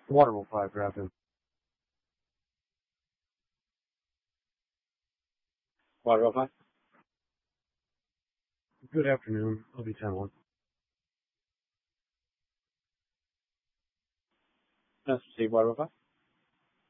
Water will probably grab him. Water 05. Good afternoon. I'll be 10-1. Let's see, Water 05.